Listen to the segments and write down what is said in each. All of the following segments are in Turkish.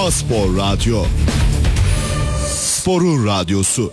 A-Spor Radyo. Sporun radyosu.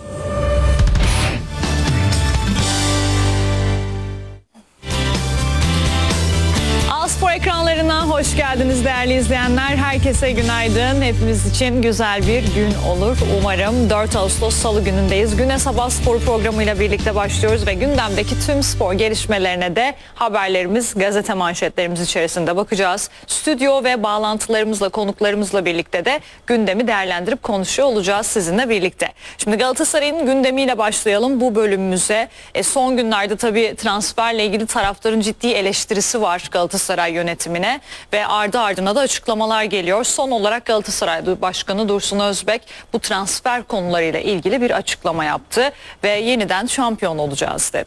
A-Spor ekranlarına hoş geldiniz değerli izleyenler. Herkese günaydın. Hepimiz için güzel bir gün olur umarım. 4 Ağustos Salı günündeyiz. Güne Sabah Spor programıyla birlikte başlıyoruz ve gündemdeki tüm spor gelişmelerine de haberlerimiz, gazete manşetlerimiz içerisinde bakacağız. Stüdyo ve bağlantılarımızla, konuklarımızla birlikte de gündemi değerlendirip konuşuyor olacağız sizinle birlikte. Şimdi Galatasaray'ın gündemiyle başlayalım bu bölümümüze. Son günlerde tabii transferle ilgili taraftarın ciddi eleştirisi var Galatasaray yönetimine ve ardı ardına da açıklamalar geliyor. Son olarak Galatasaray Başkanı Dursun Özbek bu transfer konularıyla ilgili bir açıklama yaptı ve yeniden şampiyon olacağız dedi.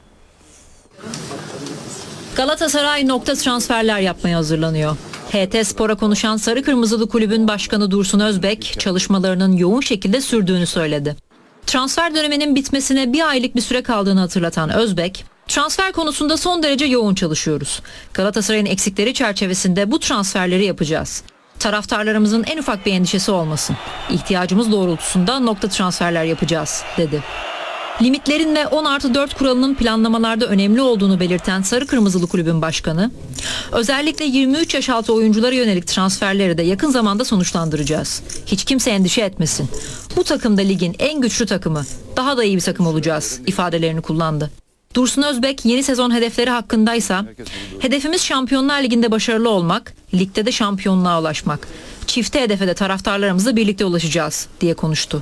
Galatasaray nokta transferler yapmaya hazırlanıyor. HT Spor'a konuşan Sarı Kırmızılı Kulübün Başkanı Dursun Özbek çalışmalarının yoğun şekilde sürdüğünü söyledi. Transfer döneminin bitmesine bir aylık bir süre kaldığını hatırlatan Özbek, transfer konusunda son derece yoğun çalışıyoruz. Galatasaray'ın eksikleri çerçevesinde bu transferleri yapacağız. Taraftarlarımızın en ufak bir endişesi olmasın. İhtiyacımız doğrultusunda nokta transferler yapacağız, dedi. Limitlerin ve 10+4 kuralının planlamalarda önemli olduğunu belirten Sarı Kırmızılı Kulübün Başkanı, özellikle 23 yaş altı oyunculara yönelik transferleri de yakın zamanda sonuçlandıracağız. Hiç kimse endişe etmesin. Bu takım da ligin en güçlü takımı, daha da iyi bir takım olacağız ifadelerini kullandı. Dursun Özbek yeni sezon hedefleri hakkındaysa, hedefimiz Şampiyonlar Ligi'nde başarılı olmak, ligde de şampiyonluğa ulaşmak. Çifte hedefe de taraftarlarımızla birlikte ulaşacağız diye konuştu.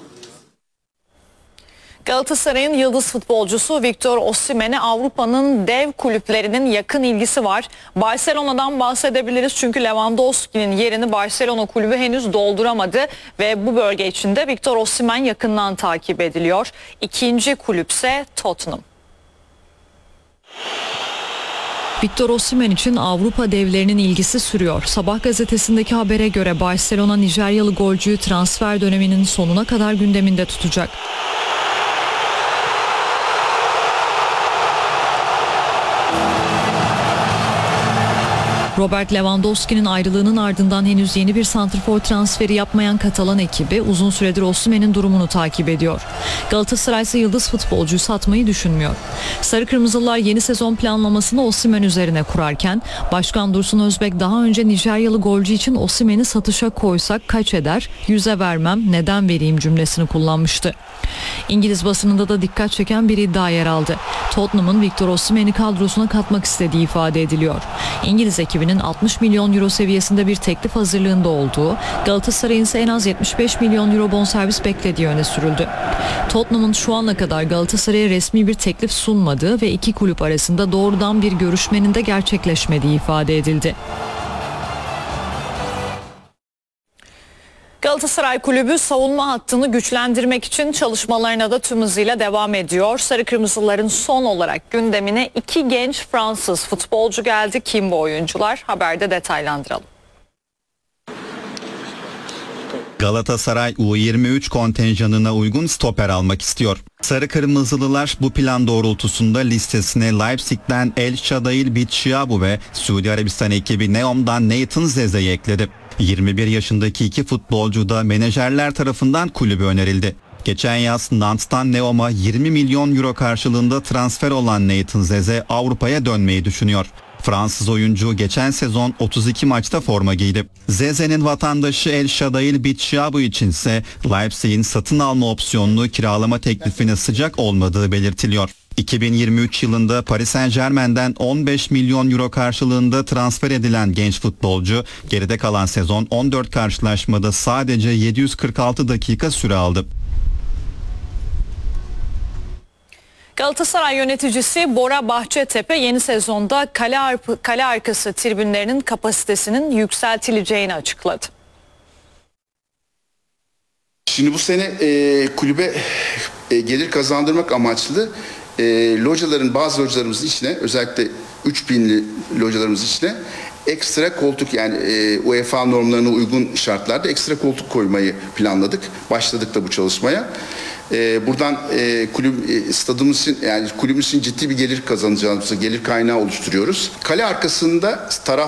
Galatasaray'ın yıldız futbolcusu Victor Osimhen'e Avrupa'nın dev kulüplerinin yakın ilgisi var. Barcelona'dan bahsedebiliriz çünkü Lewandowski'nin yerini Barcelona kulübü henüz dolduramadı ve bu bölge içinde Victor Osimhen yakından takip ediliyor. İkinci kulüpse Tottenham. Victor Osimhen için Avrupa devlerinin ilgisi sürüyor. Sabah gazetesindeki habere göre Barcelona Nijeryalı golcüyü transfer döneminin sonuna kadar gündeminde tutacak. Robert Lewandowski'nin ayrılığının ardından henüz yeni bir santrfor transferi yapmayan Katalan ekibi uzun süredir Osimhen'in durumunu takip ediyor. Galatasaray ise yıldız futbolcuyu satmayı düşünmüyor. Sarı Kırmızılar yeni sezon planlamasını Osimhen üzerine kurarken Başkan Dursun Özbek daha önce Nijeryalı golcü için Osimhen'i satışa koysak kaç eder, 100'e vermem, neden vereyim cümlesini kullanmıştı. İngiliz basınında da dikkat çeken bir iddia yer aldı. Tottenham'ın Victor Osimhen'i kadrosuna katmak istediği ifade ediliyor. İngiliz ekibinin 60 milyon euro seviyesinde bir teklif hazırlığında olduğu, Galatasaray'ın ise en az 75 milyon euro bonservis beklediği öne sürüldü. Tottenham'ın şu ana kadar Galatasaray'a resmi bir teklif sunmadığı ve iki kulüp arasında doğrudan bir görüşmenin de gerçekleşmediği ifade edildi. Galatasaray Kulübü savunma hattını güçlendirmek için çalışmalarına da tüm hızıyla devam ediyor. Sarı Kırmızıların son olarak gündemine iki genç Fransız futbolcu geldi. Kim bu oyuncular? Haberde detaylandıralım. Galatasaray U23 kontenjanına uygun stoper almak istiyor. Sarı Kırmızılılar bu plan doğrultusunda listesine Leipzig'ten El Shadail Bitshiabu ve Suudi Arabistan ekibi Neom'dan Nathan Zeze'yi ekledi. 21 yaşındaki iki futbolcu da menajerler tarafından kulübe önerildi. Geçen yaz Nantes'tan Neom'a 20 milyon euro karşılığında transfer olan Nathan Zeze Avrupa'ya dönmeyi düşünüyor. Fransız oyuncu geçen sezon 32 maçta forma giydi. Zeze'nin vatandaşı El Shadail Bitshiabu içinse Leipzig'in satın alma opsiyonlu kiralama teklifine sıcak olmadığı belirtiliyor. 2023 yılında Paris Saint-Germain'den 15 milyon euro karşılığında transfer edilen genç futbolcu geride kalan sezon 14 karşılaşmada sadece 746 dakika süre aldı. Galatasaray yöneticisi Bora Bahçetepe yeni sezonda kale arkası tribünlerinin kapasitesinin yükseltileceğini açıkladı. Şimdi bu sene kulübe gelir kazandırmak amaçlı bazı localarımızın içine, özellikle 3000'li localarımızın içine ekstra koltuk, yani UEFA normlarına uygun şartlarda ekstra koltuk koymayı planladık. Başladık da bu çalışmaya. Buradan stadımız için, yani kulübümüz için ciddi bir gelir kazanacağımızı, gelir kaynağı oluşturuyoruz. Kale arkasında